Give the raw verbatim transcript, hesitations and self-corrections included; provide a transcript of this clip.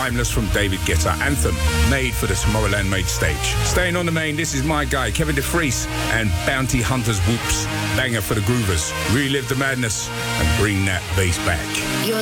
Timeless from David Guetta, anthem made for the Tomorrowland main stage. Staying on the main, this is my guy, Kevin DeFries, and Bounty Hunters Whoops. Banger for the groovers. Relive the madness and bring that bass back. You're